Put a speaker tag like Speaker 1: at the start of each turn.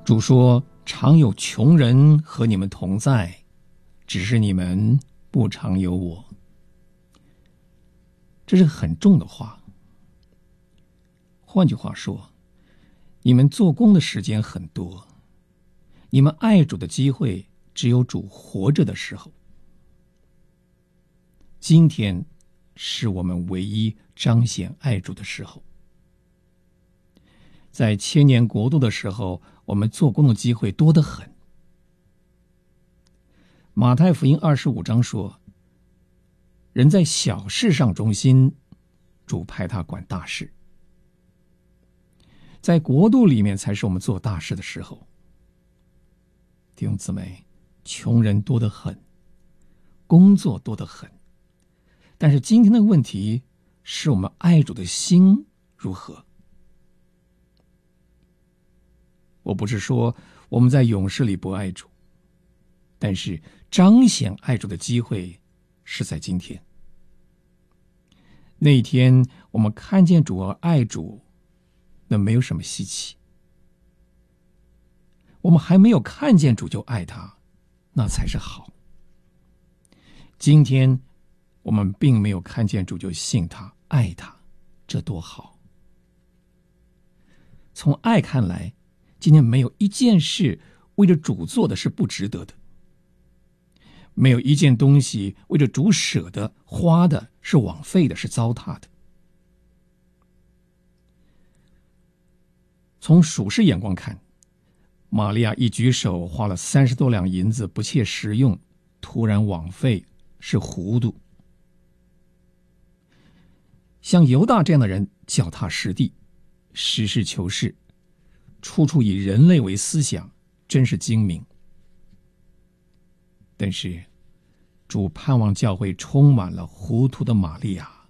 Speaker 1: 主说：常有穷人和你们同在，只是你们不常有我。这是很重的话。换句话说，你们做工的时间很多，你们爱主的机会只有主活着的时候。今天是我们唯一彰显爱主的时候。在千年国度的时候，我们做工的机会多得很。马太福音25章说，人在小事上忠心，主派他管大事。在国度里面才是我们做大事的时候。弟兄姊妹，穷人多得很，工作多得很，但是今天的问题是我们爱主的心如何？我不是说我们在勇士里不爱主，但是彰显爱主的机会是在今天。那一天我们看见主而爱主，那没有什么稀奇。我们还没有看见主就爱他，那才是好。今天我们并没有看见主就信他爱他，这多好。从爱看来，今天没有一件事为着主做的是不值得的，没有一件东西为着主舍的花的是枉费的，是糟蹋的。从属世眼光看，玛利亚一举手花了30多两银子，不切实用，突然枉费，是糊涂。像犹大这样的人脚踏实地，实事求是，处处以人类为思想，真是精明。但是主盼望教会充满了糊涂的玛利亚，